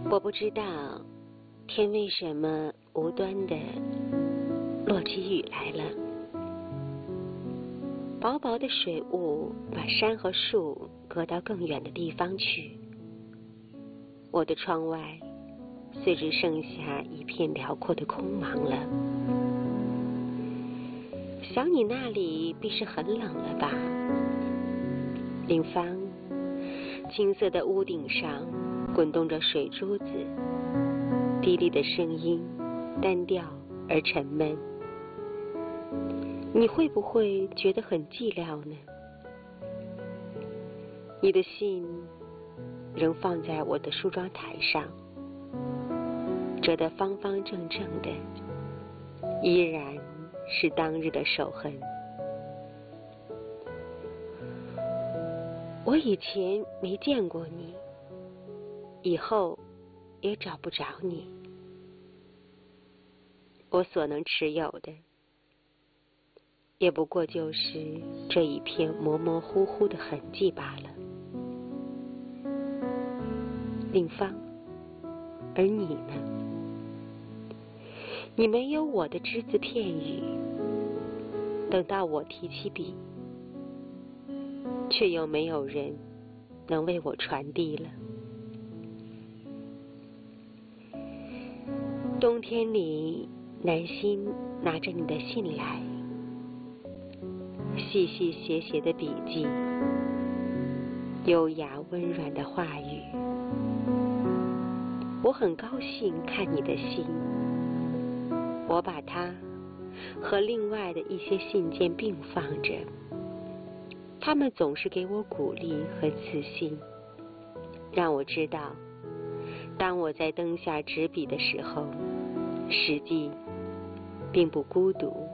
我不知道天为什么无端的落起雨来了，薄薄的水雾把山和树隔到更远的地方去。我的窗外虽只剩下一片辽阔的空茫了。想你那里必是很冷了吧？林芳，青色的屋顶上滚动着水珠子，滴滴的声音单调而沉闷。你会不会觉得很寂寥呢？你的信仍放在我的梳妆台上，折得方方正正的，依然是当日的手痕。我以前没见过你，以后也找不着你。我所能持有的，也不过就是这一片模模糊糊的痕迹罢了。林芳，而你呢？你没有我的只字片语，等到我提起笔，却又没有人能为我传递了。冬天里，南心拿着你的信来，细细斜斜的笔记，优雅温软的话语。我很高兴看你的信，我把它和另外的一些信件并放着，他们总是给我鼓励和自信，让我知道，当我在灯下执笔的时候，实际并不孤独。